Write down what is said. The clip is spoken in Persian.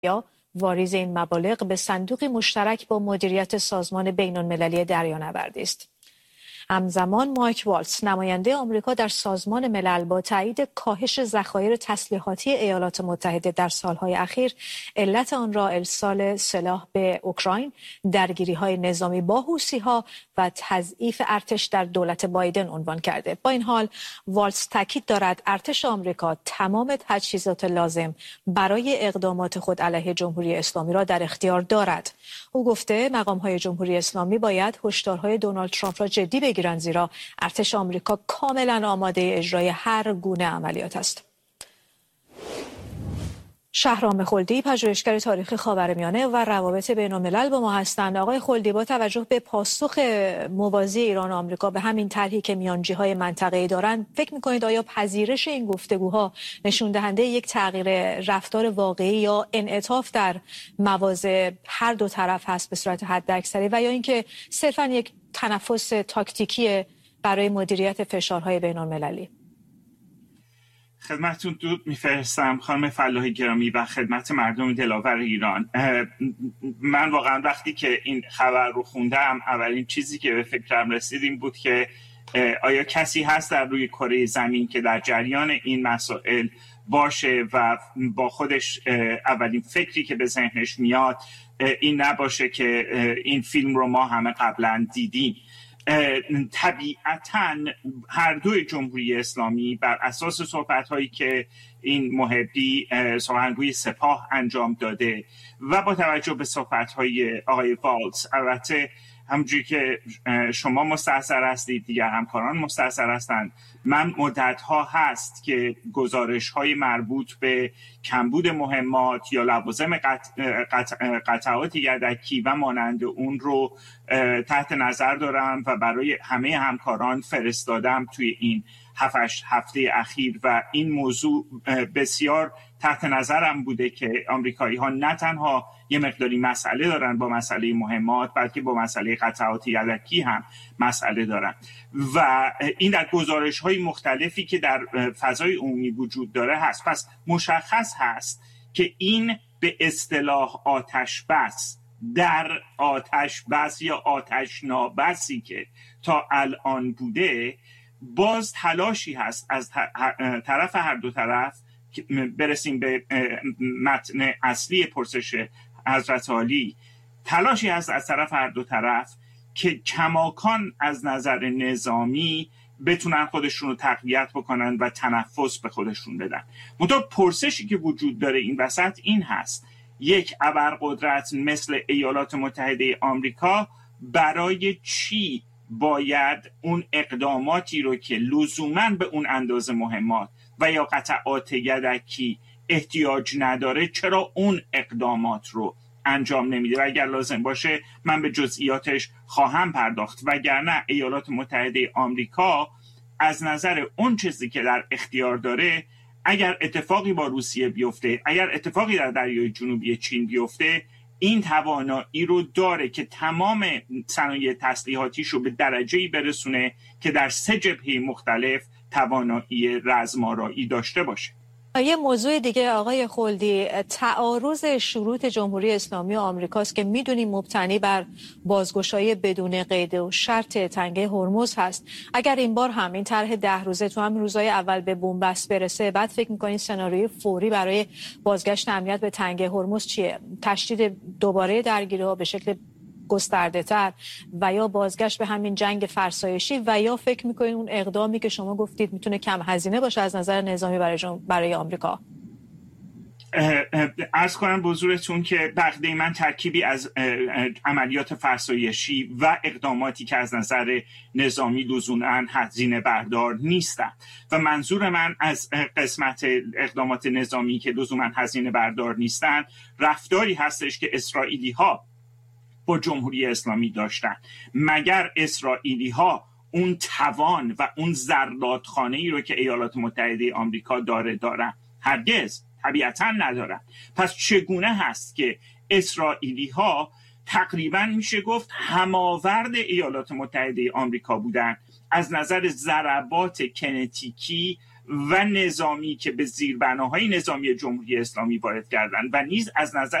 یا واریز این مبالغ به صندوقی مشترک با مدیریت سازمان بین‌المللی دریانوردی است. همزمان مایک والتز نماینده آمریکا در سازمان ملل با تایید کاهش ذخایر تسلیحاتی ایالات متحده در سالهای اخیر علت آن را ارسال سلاح به اوکراین، درگیری‌های نظامی با حوثی‌ها و تضعیف ارتش در دولت بایدن عنوان کرده. با این حال والتز تاکید دارد ارتش آمریکا تمام تجهیزات لازم برای اقدامات خود علیه جمهوری اسلامی را در اختیار دارد. او گفته مقام‌های جمهوری اسلامی باید هشدارهای دونالد ترامپ را جدی بگیرند، زیرا ارتش آمریکا کاملا آماده اجرای هر گونه عملیات است. شهرام خلدی، پژوهشگر تاریخ خاورمیانه و روابط بین‌الملل با ما هستند. آقای خلدی، با توجه به پاسخ موازی ایران و آمریکا به همین طرحی که میانجی‌های منطقه‌ای دارند، فکر می‌کنید آیا پذیرش این گفتگوها نشون دهنده یک تغییر رفتار واقعی یا انعطاف در مواضع هر دو طرف هست به صورت حداکثری، و یا اینکه صرفاً یک تنفس تاکتیکی برای مدیریت فشارهای بین‌المللی؟ خدمتتون درود میفرستم خانم فلاح گرامی و خدمت مردم دلاور ایران. من واقعا وقتی که این خبر رو خوندم اولین چیزی که به فکرم رسید این بود که آیا کسی هست در روی کره زمین که در جریان این مسائل باشه و با خودش اولین فکری که به ذهنش میاد این نباشه که این فیلم رو ما همه قبلا دیدیم. طبیعتاً هر دوی جمهوری اسلامی بر اساس صحبت‌هایی که این محبی سخنگوی سپاه انجام داده و با توجه به صحبت‌های آقای والتز، البته همونجوری که شما مستحضر هستید دیگر همکاران مستحضر هستند، من مدت‌ها هست که گزارش‌های مربوط به کمبود مهمات یا لوازم قطعات یدکی و مانند اون رو تحت نظر دارم و برای همه همکاران فرستادم توی این 7 هفته اخیر و این موضوع بسیار تحت نظرم بوده که آمریکایی‌ها نه تنها یه مقداری مسئله دارن با مسئله مهمات، بلکه با مسئله قطعات یدکی هم مسئله دارن و این در گزارش‌های مختلفی که در فضای عمومی وجود داره هست. پس مشخص هست که این به اصطلاح آتش بس در آتش بس یا آتش نابسی که تا الان بوده، باز تلاشی هست از طرف هر دو طرف که برسیم به متن اصلی پرسش حضرت عالی، تلاشی هست از طرف هر دو طرف که کماکان از نظر نظامی بتونن خودشون رو تقویت بکنن و تنفس به خودشون بدن. منتها پرسشی که وجود داره این وسط این هست: یک ابرقدرت مثل ایالات متحده آمریکا برای چی باید اون اقداماتی رو که لزوماً به اون اندازه مهمات و یا قطعات یدکی احتیاج نداره، چرا اون اقدامات رو انجام نمیده؟ و اگر لازم باشه من به جزئیاتش خواهم پرداخت. وگرنه ایالات متحده آمریکا از نظر اون چیزی که در اختیار داره، اگر اتفاقی با روسیه بیفته، اگر اتفاقی در دریای جنوبی چین بیفته، این توانایی رو داره که تمام صنایع تسلیحاتیش رو به درجه‌ای برسونه که در 3 جبهه مختلف توانایی رزم‌آرایی داشته باشه. یه موضوع دیگه آقای خلدی، تعارض شروط جمهوری اسلامی و آمریکاست که میدونیم مبتنی بر بازگشایی بدون قید و شرط تنگه هرمز هست. اگر این بار هم این طرح 10 روزه تو همین روزهای اول به بنبست برسه، بعد فکر میکنین سناریوی فوری برای بازگشت امنیت به تنگه هرمز چیه؟ تشدید دوباره درگیری‌ها به شکل گسترده تر و یا بازگشت به همین جنگ فرسایشی، و یا فکر میکنین اون اقدامی که شما گفتید میتونه کم هزینه باشه از نظر نظامی برای آمریکا؟ عرض کنم به حضورتون که بقیه من ترکیبی از عملیات فرسایشی و اقداماتی که از نظر نظامی لزوماً هزینه بردار نیستن و منظور من از قسمت اقدامات نظامی که لزوماً هزینه بردار نیستن رفتاری هستش که اسرائیلی ها با جمهوری اسلامی داشتن. مگر اسرائیلی ها اون توان و اون زرادخانه‌ای رو که ایالات متحده آمریکا دارن؟ هرگز، طبیعتاً ندارن. پس چگونه هست که اسرائیلی ها تقریباً میشه گفت هماورد ایالات متحده آمریکا بودن از نظر ضربات کنتیکی و نظامی که به زیربناهای نظامی جمهوری اسلامی وارد کردن و نیز از نظر